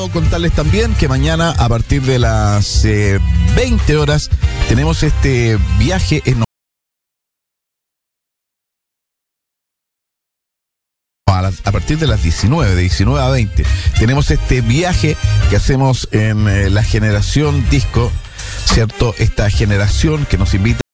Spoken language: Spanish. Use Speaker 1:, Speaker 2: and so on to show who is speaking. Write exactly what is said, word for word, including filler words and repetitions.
Speaker 1: Contarles también que mañana a partir de las eh, veinte horas tenemos este viaje en A, las, a partir de las diecinueve, de diecinueve a veinte, tenemos este viaje que hacemos en eh, la generación disco, ¿cierto? Esta generación que nos invita